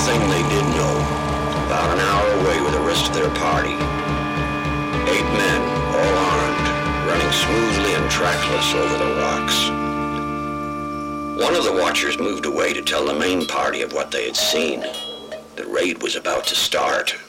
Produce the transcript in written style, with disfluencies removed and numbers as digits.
thing they did know, about an hour away with the rest of their party, 8 men, all armed, running smoothly and trackless over the rocks. One of the watchers moved away to tell the main party of what they had seen. The raid was about to start.